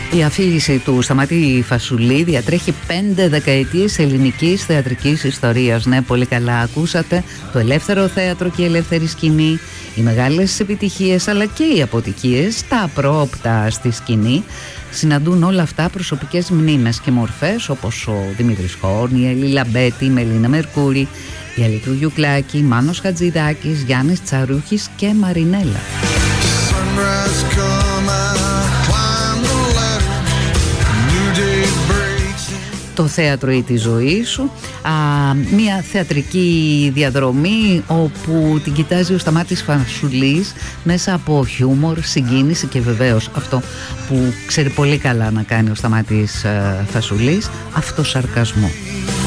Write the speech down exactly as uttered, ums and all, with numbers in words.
Η αφήγηση του Σταμάτη Φασουλή διατρέχει πέντε δεκαετίες ελληνικής θεατρικής ιστορίας. Ναι, πολύ καλά ακούσατε. Το ελεύθερο θέατρο και η ελεύθερη σκηνή, οι μεγάλες επιτυχίες αλλά και οι αποτυχίες, τα απρόοπτα στη σκηνή, συναντούν όλα αυτά προσωπικές μνήμες και μορφές όπως ο Δημήτρης Χόρν, η Έλλη Λαμπέτη, η Μελίνα Μερκούρη, η Αλήτου Γιουκλάκη, Μάνος Χατζηδάκης, Γιάννης Τσαρούχης και Μαρινέλα. Το θέατρο ή τη ζωή σου, α, μια θεατρική διαδρομή όπου την κοιτάζει ο Σταμάτης Φασουλής μέσα από χιούμορ, συγκίνηση και βεβαίως αυτό που ξέρει πολύ καλά να κάνει ο Σταμάτης Φασουλής, αυτοσαρκασμό.